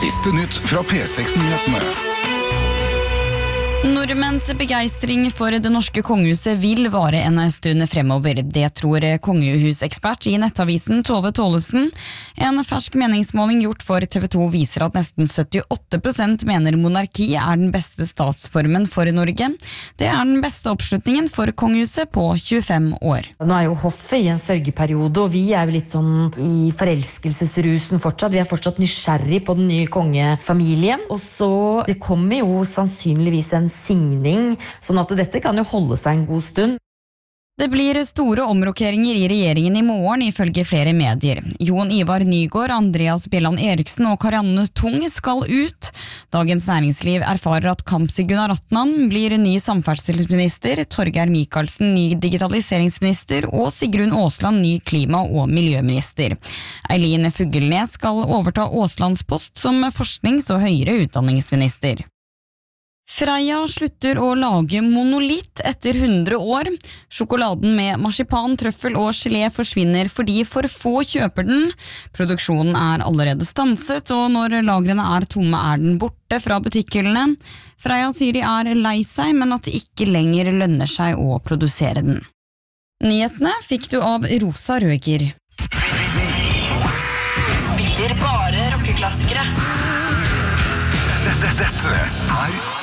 Siste nytt fra P6-nyhetene. Nordmenns begeistring for det norske kongehuset vil vare en stund fremover. Det tror kongehusekspert i nettavisen Tove Tollesen. En fersk meningsmåling gjort for TV 2 viser at nesten 78% mener monarki er den beste statsformen for Norge. Det er den beste oppslutningen for kongehuset på 25 år. Nå er jo hoffet i en sørgeperiode, og vi er jo litt sånn i forelskelsesrusen fortsatt. Vi er fortsatt nysgjerrig på den nye kongefamilien. Og så, det kommer jo sannsynligvis en signing, sånn at dette kan jo holde seg en god stund. Det blir store omrokeringer i regjeringen i morgen, ifølge flere medier. Jon Ivar Nygård, Andreas Bjelland Eriksen og Karianne Tung skal ut. Dagens Næringsliv erfarer at Kamzy Gunaratnam blir ny samferdselsminister, Torgeir Micaelsen ny digitaliseringsminister og Sigrun Aasland ny klima- og miljøminister. Eileen Fugelnes skal overta Aaslands post som forsknings- og høyere utdanningsminister. Freia slutter å lage monolitt etter 100 år. Sjokoladen med marsipan, trøffel og gelé forsvinner fordi for få kjøper den. Produksjonen er allerede stanset, og når lagrene er tomme er den borte fra butikkhyllene. Freia sier de er lei seg, men at det ikke lenger lønner seg å produsere den. Nyhetene fikk du av Rosa Røger. Spiller bare rockeklassikere. Dette er